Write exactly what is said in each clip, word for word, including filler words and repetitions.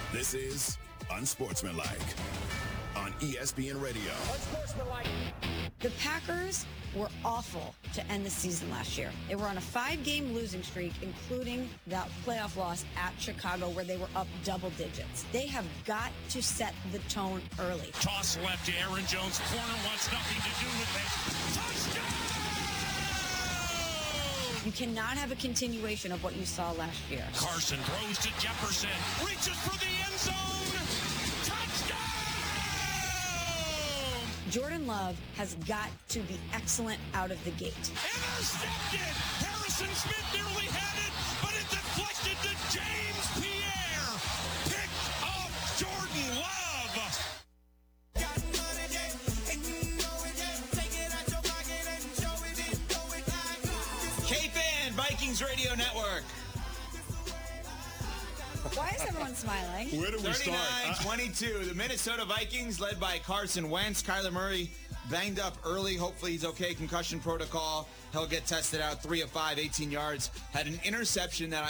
This is Unsportsmanlike on E S P N Radio. Unsportsmanlike. The Packers were awful to end the season last year. They were on a five-game losing streak, including that playoff loss at Chicago where they were up double digits. They have got to set the tone early. Toss left to Aaron Jones. Corner wants nothing to do with it. Touchdown! You cannot have a continuation of what you saw last year. Carson throws to Jefferson. Reaches for the end zone. Touchdown! Jordan Love has got to be excellent out of the gate. Intercepted! Harrison Smith nearly had it, but it deflected to James Pierre. Pick off Jordan Love. K-Fan, Vikings Radio Network. Why is everyone smiling? Where do we start? thirty-nine twenty-two. The Minnesota Vikings, led by Carson Wentz. Kyler Murray banged up early. Hopefully he's okay. Concussion protocol. He'll get tested out. Three of five, eighteen yards. Had an interception that I...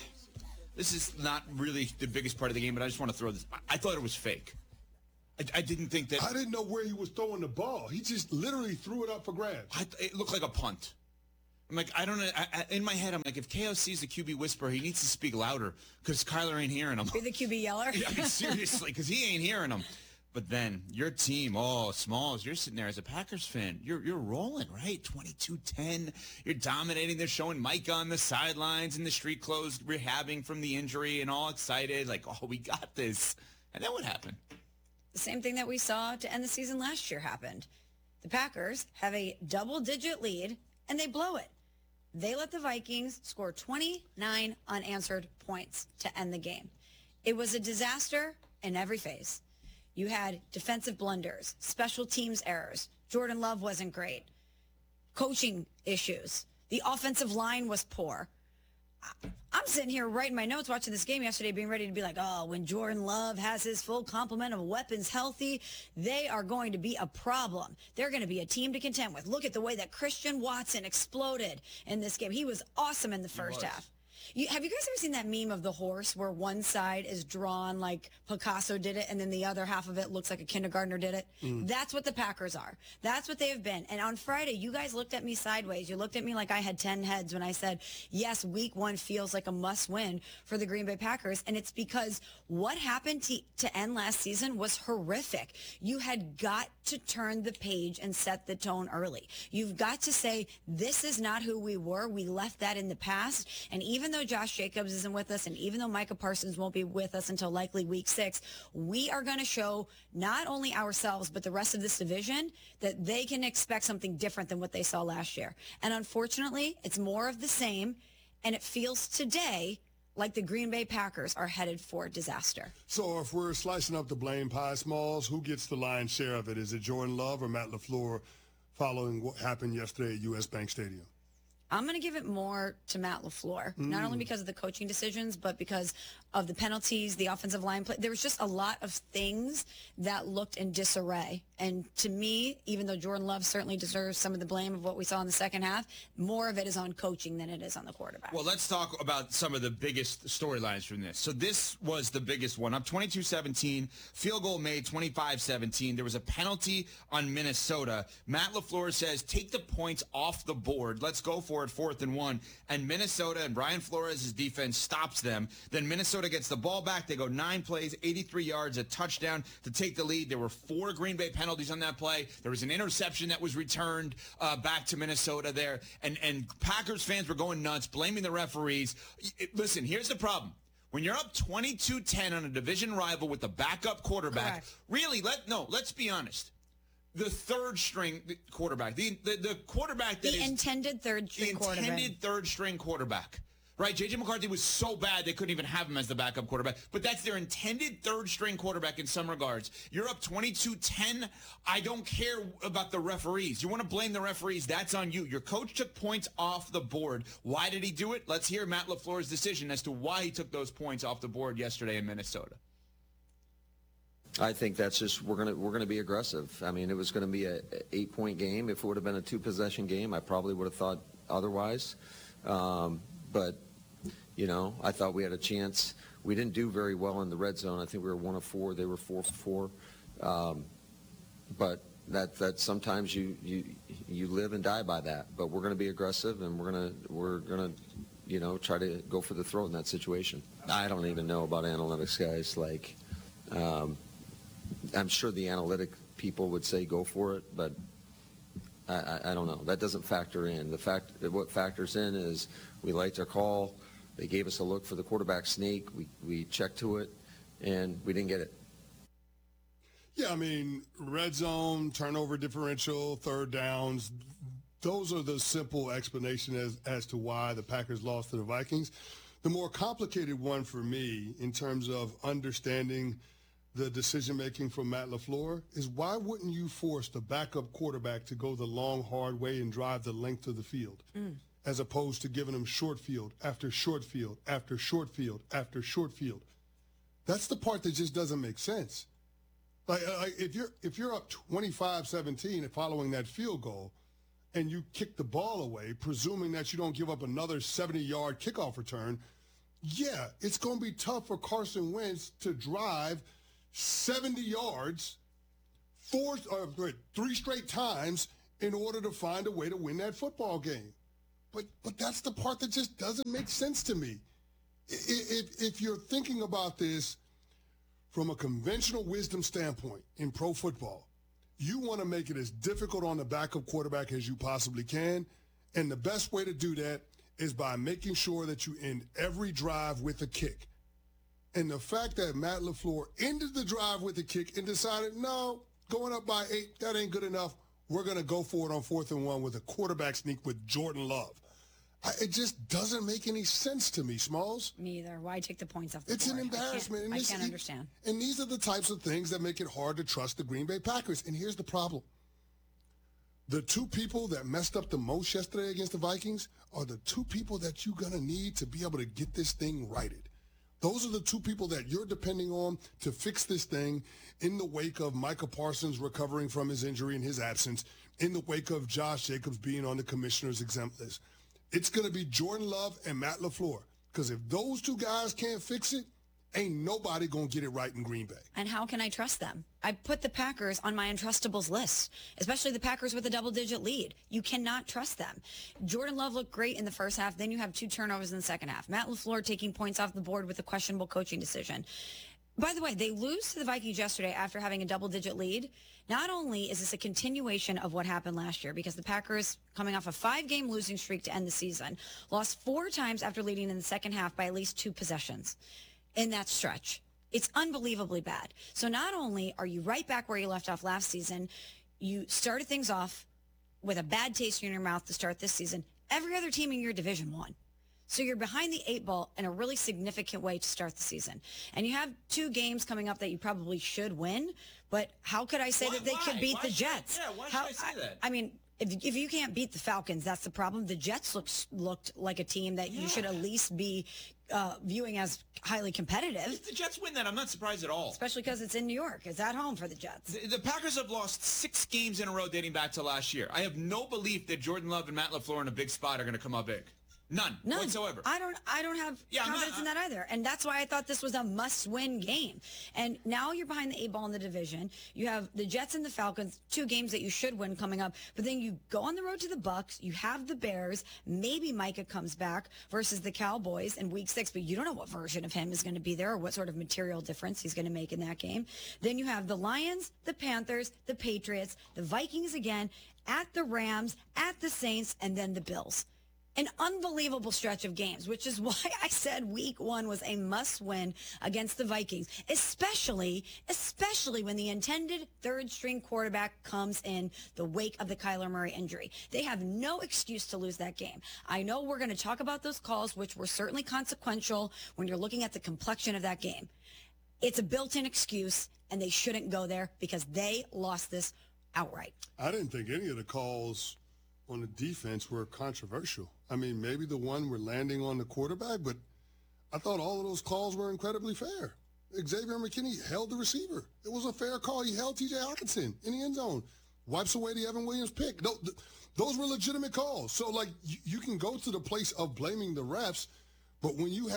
This is not really the biggest part of the game, but I just want to throw this. I thought it was fake. I, I didn't think that... I didn't know where he was throwing the ball. He just literally threw it up for grabs. I, it looked like a punt. I'm like, I don't know. I, I, in my head, I'm like, if K O C is the Q B whisperer, he needs to speak louder because Kyler ain't hearing him. Be the Q B yeller? I mean, seriously, because he ain't hearing him. But then your team, oh, Smalls, you're sitting there as a Packers fan. You're you're rolling, right? twenty-two ten. You're dominating. They're showing Micah on the sidelines in the street clothes, rehabbing from the injury and all excited. Like, oh, we got this. And then what happened? The same thing that we saw to end the season last year happened. The Packers have a double-digit lead, and they blow it. They let the Vikings score twenty-nine unanswered points to end the game. It was a disaster in every phase. You had defensive blunders, special teams errors. Jordan Love wasn't great. Coaching issues. The offensive line was poor. I'm sitting here writing my notes watching this game yesterday, being ready to be like, oh, when Jordan Love has his full complement of weapons healthy, they are going to be a problem. They're going to be a team to contend with. Look at the way that Christian Watson exploded in this game. He was awesome in the first half. You, have you guys ever seen that meme of the horse where one side is drawn like Picasso did it and then the other half of it looks like a kindergartner did it? Mm. That's what the Packers are. That's what they have been. And on Friday, you guys looked at me sideways. You looked at me like I had ten heads when I said, yes, week one feels like a must win for the Green Bay Packers. And it's because what happened to, to end last season was horrific. You had got to turn the page and set the tone early. You've got to say, this is not who we were. We left that in the past. And even though Josh Jacobs isn't with us, and even though Micah Parsons won't be with us until likely week six, we are going to show not only ourselves, but the rest of this division that they can expect something different than what they saw last year. And unfortunately, it's more of the same, and it feels today like the Green Bay Packers are headed for disaster. So if we're slicing up the blame pie, Smalls, who gets the lion's share of it? Is it Jordan Love or Matt LaFleur following what happened yesterday at U S Bank Stadium? I'm going to give it more to Matt LaFleur, mm. not only because of the coaching decisions, but because of the penalties, the offensive line play. There was just a lot of things that looked in disarray. And to me, even though Jordan Love certainly deserves some of the blame of what we saw in the second half, more of it is on coaching than it is on the quarterback. Well, let's talk about some of the biggest storylines from this. So this was the biggest one. Up twenty-two seventeen, field goal made twenty-five seventeen. There was a penalty on Minnesota. Matt LaFleur says, take the points off the board. Let's go for it, fourth and one. And Minnesota and Brian Flores' defense stops them. Then Minnesota gets the ball back. They go nine plays, eighty-three yards, a touchdown to take the lead. There were four Green Bay penalties on that play. There was an interception that was returned uh, back to Minnesota there. And, and Packers fans were going nuts, blaming the referees. It, listen, here's the problem. When you're up twenty-two ten on a division rival with the backup quarterback, Correct. really, let no, let's be honest. The third string quarterback, the the, the quarterback that the is intended third string the quarterback. intended third string quarterback. Right, J J McCarthy was so bad they couldn't even have him as the backup quarterback. But that's their intended third-string quarterback in some regards. You're up twenty-two ten. I don't care about the referees. You want to blame the referees, that's on you. Your coach took points off the board. Why did he do it? Let's hear Matt LaFleur's decision as to why he took those points off the board yesterday in Minnesota. I think that's just we're gonna we're gonna be aggressive. I mean, it was going to be a eight point game. If it would have been a two possession game, I probably would have thought otherwise. Um, but you know, I thought we had a chance we didn't do very well in the red zone. I think we were one of four. They were four for four. Um, but that that sometimes you, you you live and die by that. But we're going to be aggressive, and we're going to we're going to you know try to go for the throat in that situation. I don't even know about analytics, guys. Like, um, I'm sure the analytic people would say go for it, but I, I, I don't know. That doesn't factor in. The fact what factors in is we liked our call. They gave us a look for the quarterback sneak. We we checked to it, and we didn't get it. Yeah, I mean, red zone, turnover differential, third downs, those are the simple explanation as, as to why the Packers lost to the Vikings. The more complicated one for me in terms of understanding the decision-making from Matt LaFleur is why wouldn't you force the backup quarterback to go the long, hard way and drive the length of the field mm. as opposed to giving him short field after short field after short field after short field? That's the part that just doesn't make sense. Like, like if you're if you're up twenty-five seventeen and following that field goal and you kick the ball away, presuming that you don't give up another seventy-yard kickoff return, yeah, it's going to be tough for Carson Wentz to drive seventy yards four or three straight times in order to find a way to win that football game. But but that's the part that just doesn't make sense to me. If if you're thinking about this from a conventional wisdom standpoint in pro football, you want to make it as difficult on the backup quarterback as you possibly can. And the best way to do that is by making sure that you end every drive with a kick. And the fact that Matt LaFleur ended the drive with a kick and decided, no, going up by eight, that ain't good enough. We're going to go for it on fourth and one with a quarterback sneak with Jordan Love. I, it just doesn't make any sense to me, Smalls. Me either. Why take the points off the It's board? an embarrassment. I can't, and this, I can't understand. And these are the types of things that make it hard to trust the Green Bay Packers. And here's the problem. The two people that messed up the most yesterday against the Vikings are the two people that you're going to need to be able to get this thing righted. Those are the two people that you're depending on to fix this thing in the wake of Micah Parsons recovering from his injury and his absence, in the wake of Josh Jacobs being on the commissioner's exempt list. It's going to be Jordan Love and Matt LaFleur, because if those two guys can't fix it, ain't nobody going to get it right in Green Bay. And how can I trust them? I put the Packers on my untrustables list, especially the Packers with a double-digit lead. You cannot trust them. Jordan Love looked great in the first half. Then you have two turnovers in the second half. Matt LaFleur taking points off the board with a questionable coaching decision. By the way, they lose to the Vikings yesterday after having a double-digit lead. Not only is this a continuation of what happened last year, because the Packers, coming off a five-game losing streak to end the season, lost four times after leading in the second half by at least two possessions in that stretch. It's unbelievably bad. So not only are you right back where you left off last season, you started things off with a bad taste in your mouth to start this season. Every other team in your division won. So you're behind the eight ball in a really significant way to start the season. And you have two games coming up that you probably should win, but how could I say why, that they why? could beat why the should, Jets? Yeah, why how, should I say that? I, I mean, if, if you can't beat the Falcons, that's the problem. The Jets looks, looked like a team that yeah. you should at least be uh, viewing as highly competitive. If the Jets win that, I'm not surprised at all. Especially because it's in New York. It's at home for the Jets. The, the Packers have lost six games in a row dating back to last year. I have no belief that Jordan Love and Matt LaFleur in a big spot are going to come up big. None, None whatsoever. I don't I don't have yeah, confidence not, in that either. And that's why I thought this was a must-win game. And now you're behind the eight ball in the division. You have the Jets and the Falcons, two games that you should win coming up. But then you go on the road to the Bucs. You have the Bears. Maybe Micah comes back versus the Cowboys in week six. But you don't know what version of him is going to be there or what sort of material difference he's going to make in that game. Then you have the Lions, the Panthers, the Patriots, the Vikings again, at the Rams, at the Saints, and then the Bills. An unbelievable stretch of games, which is why I said week one was a must-win against the Vikings, especially, especially when the intended third-string quarterback comes in the wake of the Kyler Murray injury. They have no excuse to lose that game. I know we're going to talk about those calls, which were certainly consequential when you're looking at the complexion of that game. It's a built-in excuse, and they shouldn't go there because they lost this outright. I didn't think any of the calls on the defense were controversial. I mean, maybe the one we're landing on the quarterback, but I thought all of those calls were incredibly fair. Xavier McKinney held the receiver. It was a fair call. He held T J Hockenson in the end zone. Wipes away the Evan Williams pick. Those were legitimate calls. So, like, you can go to the place of blaming the refs, but when you have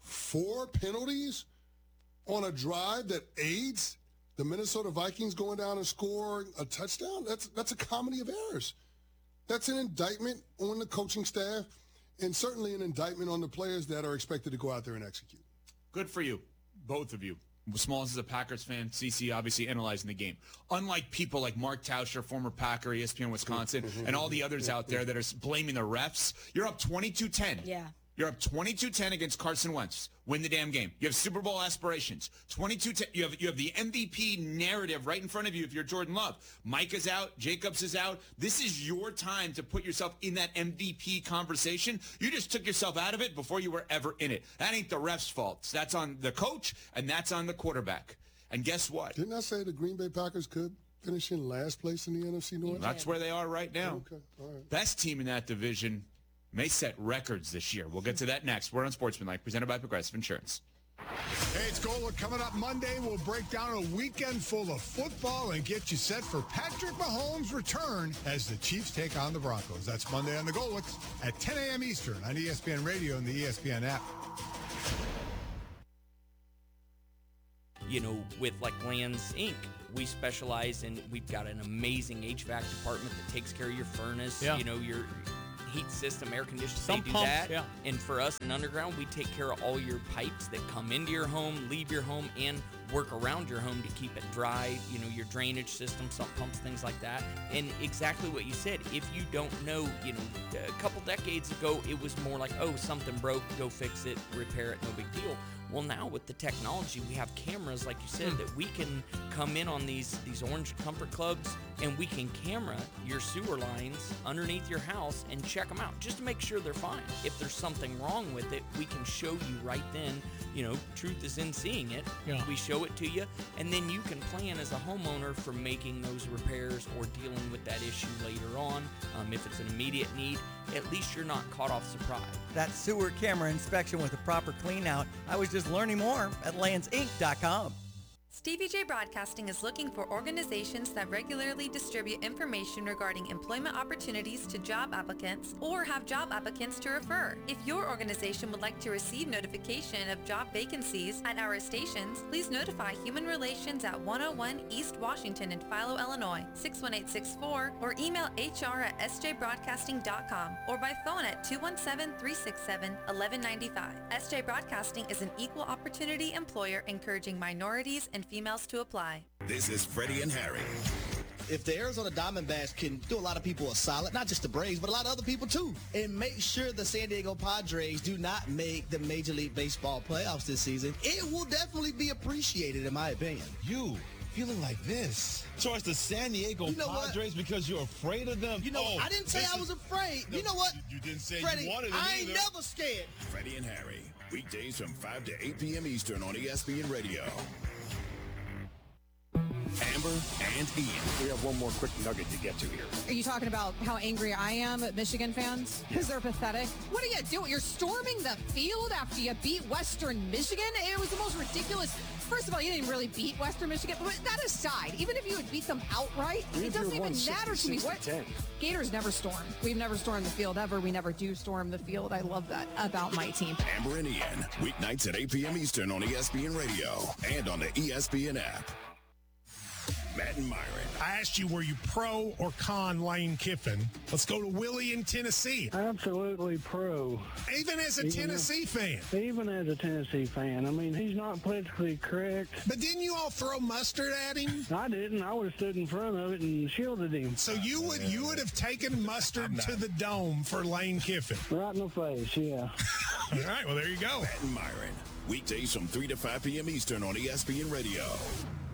four penalties on a drive that aids the Minnesota Vikings going down and scoring a touchdown? That's that's a comedy of errors. That's an indictment on the coaching staff and certainly an indictment on the players that are expected to go out there and execute. Good for you, both of you. Smalls is a Packers fan. C C obviously analyzing the game. Unlike people like Mark Tauscher, former Packer, E S P N Wisconsin, and all the others out there that are blaming the refs, you're up twenty-two ten. Yeah. You're up twenty-two ten against Carson Wentz. Win the damn game. You have Super Bowl aspirations. twenty-two ten. You have, you have the M V P narrative right in front of you if you're Jordan Love. Micah's out. Jacobs is out. This is your time to put yourself in that M V P conversation. You just took yourself out of it before you were ever in it. That ain't the ref's fault. That's on the coach, and that's on the quarterback. And guess what? Didn't I say the Green Bay Packers could finish in last place in the N F C North? That's where they are right now. Okay, all right. Best team in that division may set records this year. We'll get to that next. We're on Sportsmanlike, presented by Progressive Insurance. Hey, it's Gola. Coming up Monday, we'll break down a weekend full of football and get you set for Patrick Mahomes' return as the Chiefs take on the Broncos. That's Monday on the Golix at ten a.m. Eastern on E S P N Radio and the E S P N app. You know, with like Lands Incorporated, we specialize in, we've got an amazing H V A C department that takes care of your furnace, Yeah. you know, your heat system, air conditioning, Some they do pumps, that. yeah. And for us in Underground, we take care of all your pipes that come into your home, leave your home, and work around your home to keep it dry, you know, your drainage system, sump pumps, things like that. And exactly what you said, if you don't know, you know, a couple decades ago, it was more like, oh, something broke, go fix it, repair it, no big deal. Well, now with the technology, we have cameras, like you said, Hmm. that we can come in on these these Orange Comfort Clubs, and we can camera your sewer lines underneath your house and check them out just to make sure they're fine. If there's something wrong with it, we can show you right then. You know, truth is in seeing it. Yeah. We show it to you, and then you can plan as a homeowner for making those repairs or dealing with that issue later on. Um, if it's an immediate need, at least you're not caught off surprise. That sewer camera inspection with a proper clean out. I was just learning more at lands inc dot com. Stevie J Broadcasting is looking for organizations that regularly distribute information regarding employment opportunities to job applicants or have job applicants to refer. If your organization would like to receive notification of job vacancies at our stations, please notify Human Relations at one oh one East Washington in Philo, Illinois, six one eight six four, or email H R at s j broadcasting dot com or by phone at two one seven, three six seven, one one nine five. S J Broadcasting is an equal opportunity employer encouraging minorities and females to apply. This is Freddie and Harry. If the Arizona Diamondbacks can do a lot of people a solid, not just the Braves, but a lot of other people too, and make sure the San Diego Padres do not make the Major League Baseball playoffs this season, it will definitely be appreciated, in my opinion. You feeling like this towards the San Diego You know what? Padres because you're afraid of them? You know, Oh, I didn't say this I is- was afraid. No, you know what? You, you didn't say Freddie, you wanted them I ain't either. never scared. Freddie and Harry. Weekdays from five to eight p.m. Eastern on E S P N Radio. Amber and Ian. We have one more quick nugget to get to here. Are you talking about how angry I am at Michigan fans? Because they're pathetic. What are you doing? You're storming the field after you beat Western Michigan? It was the most ridiculous. First of all, you didn't really beat Western Michigan. But that aside, even if you had beat them outright, Even it if you doesn't won even matter to me. sixty-six to What? ten. Gators never storm. We've never stormed the field ever. We never do storm the field. I love that about my team. Amber and Ian. Weeknights at eight p.m. Eastern on E S P N Radio and on the E S P N app. Matt and Myron. I asked you, were you pro or con Lane Kiffin? Let's go to Willie in Tennessee. Absolutely pro. Even as a Even Tennessee fan. Even as a Tennessee fan. I mean, he's not politically correct. But didn't you all throw mustard at him? I didn't. I would have stood in front of it and shielded him. So you would you would have taken mustard to the dome for Lane Kiffin? Right in the face, yeah. All right, well, there you go. Matt and Myron. Weekdays from three to five p.m. Eastern on E S P N Radio.